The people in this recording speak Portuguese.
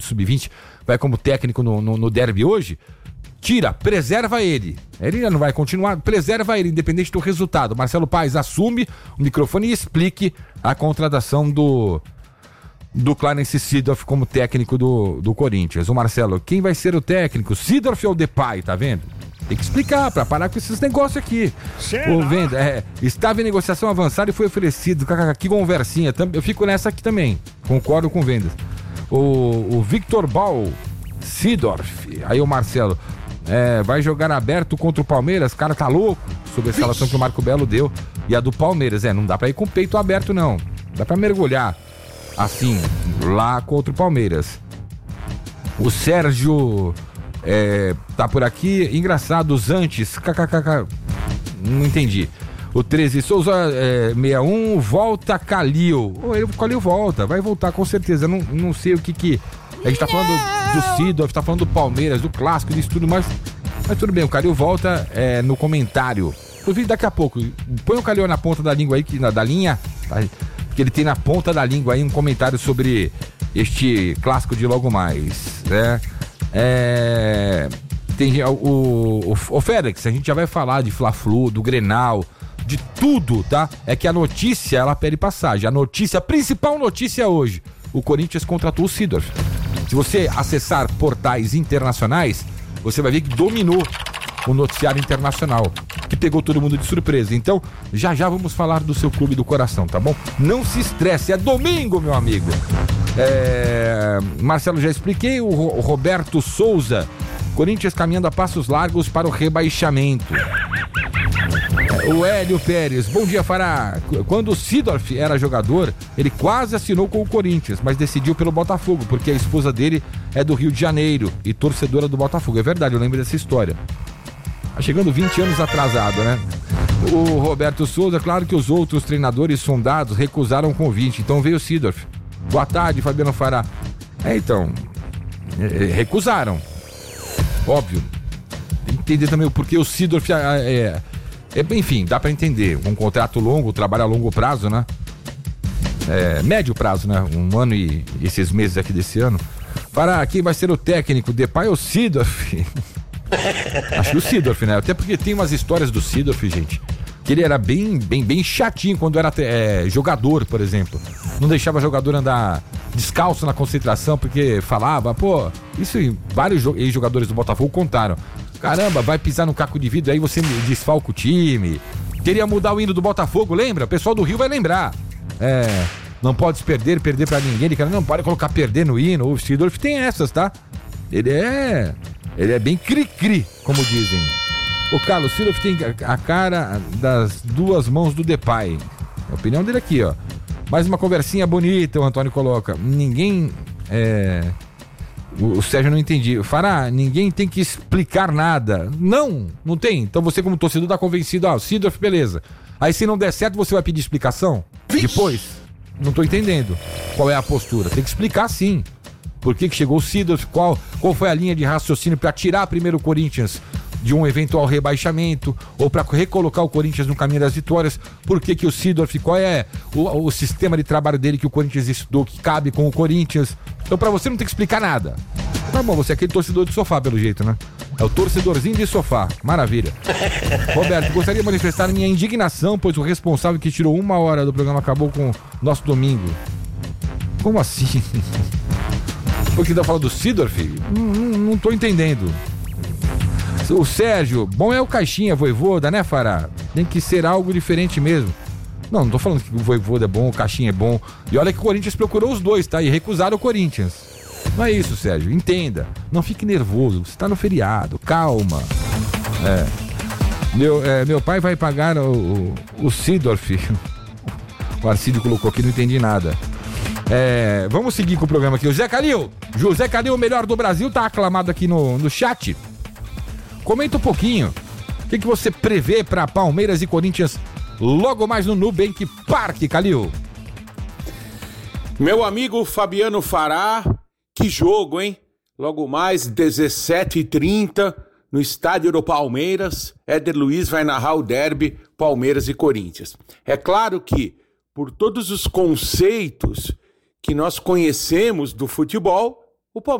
sub-20, vai como técnico no derby hoje, preserva ele. Ele não vai continuar, preserva ele, independente do resultado. Marcelo Paes assume o microfone e explique a contratação do Clarence Seedorf como técnico do Corinthians. O Marcelo, quem vai ser o técnico? Seedorf ou Depay, tá vendo? Tem que explicar pra parar com esses negócios aqui. O Venda, estava em negociação avançada e foi oferecido. Que conversinha. Eu fico nessa aqui também. Concordo com o Vendas. O Victor Ball Seedorf. Aí o Marcelo. Vai jogar aberto contra o Palmeiras? Cara, tá louco sobre a escalação que o Marco Belo deu. E a do Palmeiras. Não dá pra ir com o peito aberto, não. Dá pra mergulhar assim, lá contra o Palmeiras. O Sérgio tá por aqui. Engraçado, os antes. Não entendi. O 13 Souza 61. Volta Calil. O Calil volta. Vai voltar com certeza. Não sei o que. A gente tá falando do Seedorf, tá falando do Palmeiras, do clássico, disso tudo, mas tudo bem, o Calil volta no comentário. Do vídeo daqui a pouco. Põe o Calil na ponta da língua aí, da linha, tá? Que ele tem na ponta da língua aí um comentário sobre este clássico de logo mais, né? Tem o Félix, a gente já vai falar de Fla-Flu, do Grenal, de tudo, tá? É que a notícia, ela pede passagem. A principal notícia hoje, o Corinthians contratou o Seedorf. Se você acessar portais internacionais, você vai ver que dominou o noticiário internacional, que pegou todo mundo de surpresa. Então, já vamos falar do seu clube do coração, tá bom? Não se estresse, é domingo, meu amigo. Marcelo, já expliquei. O Roberto Souza, Corinthians caminhando a passos largos para o rebaixamento. O Hélio Pérez, bom dia, Fará. Quando o Seedorf era jogador, ele quase assinou com o Corinthians, mas decidiu pelo Botafogo, porque a esposa dele é do Rio de Janeiro e torcedora do Botafogo. É verdade, eu lembro dessa história. Tá chegando 20 anos atrasado, né? O Roberto Souza, claro que os outros treinadores sondados recusaram o convite, então veio o Seedorf. Boa tarde, Fabiano Fará. Recusaram. Óbvio. Tem que entender também o porquê o Seedorf enfim, dá pra entender. Um contrato longo, trabalho a longo prazo, né? Médio prazo, né? 1 ano e esses meses aqui desse ano. Fará, quem vai ser o técnico? Depay ou Seedorf? Acho que o Seedorf, né? Até porque tem umas histórias do Seedorf, gente, que ele era bem chatinho quando era jogador, por exemplo. Não deixava jogador andar descalço na concentração, porque falava, isso vários ex-jogadores do Botafogo contaram. Caramba, vai pisar no caco de vidro, aí você desfalca o time. Queria mudar o hino do Botafogo, lembra? O pessoal do Rio vai lembrar. Não pode perder pra ninguém. Ele não pode colocar perder no hino. O Seedorf tem essas, tá? Ele é bem cri-cri, como dizem. O Carlos Seedorf tem a cara das duas mãos do Depay. A opinião dele aqui, ó. Mais uma conversinha bonita, o Antônio coloca. Ninguém... O Sérgio não entendi. Fará, ninguém tem que explicar nada. Não tem. Então você, como torcedor, tá convencido. O Seedorf, beleza. Aí se não der certo, você vai pedir explicação? Depois? Não tô entendendo qual é a postura. Tem que explicar sim. Por que chegou o Seedorf? Qual foi a linha de raciocínio para tirar primeiro o Corinthians de um eventual rebaixamento ou para recolocar o Corinthians no caminho das vitórias? Por que o Seedorf, qual é o sistema de trabalho dele que o Corinthians estudou, que cabe com o Corinthians? Então para você não tem que explicar nada. Tá bom, você é aquele torcedor de sofá pelo jeito, né? É o torcedorzinho de sofá, maravilha. Roberto, gostaria de manifestar minha indignação, pois o responsável que tirou 1 hora do programa acabou com o nosso domingo. Como assim? Porque tá falando do Seedorf? Não tô entendendo. O Sérgio, bom é o Caixinha, Voivoda, né, Fará? Tem que ser algo diferente mesmo. Não tô falando que o Voivoda é bom, o Caixinha é bom. E olha que o Corinthians procurou os dois, tá? E recusaram o Corinthians. Não é isso, Sérgio, entenda. Não fique nervoso, você tá no feriado, calma. Meu pai vai pagar o Seedorf. O Arcídio colocou aqui, não entendi nada. Vamos seguir com o programa aqui. O José Calil, o melhor do Brasil, tá aclamado aqui no chat. Comenta um pouquinho. O que você prevê para Palmeiras e Corinthians logo mais no Nubank Park, Calil? Meu amigo Fabiano Fará, que jogo, hein? Logo mais, 17h30, no estádio do Palmeiras, Éder Luiz vai narrar o derby Palmeiras e Corinthians. É claro que, por todos os conceitos que nós conhecemos do futebol,